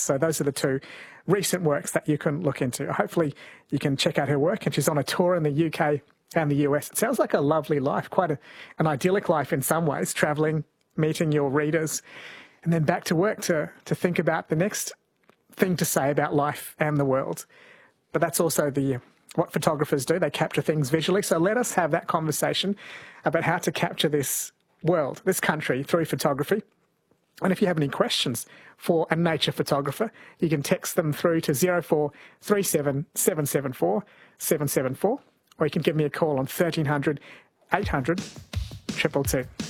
So those are the two recent works that you can look into. Hopefully you can check out her work, and she's on a tour in the UK and the US. It sounds like a lovely life, quite an idyllic life in some ways, travelling, meeting your readers, and then back to work to think about the next thing to say about life and the world. But that's also what photographers do. They capture things visually. So let us have that conversation about how to capture this world, this country, through photography. And if you have any questions for a nature photographer, you can text them through to 0437 774 774, or you can give me a call on 1300 800 222.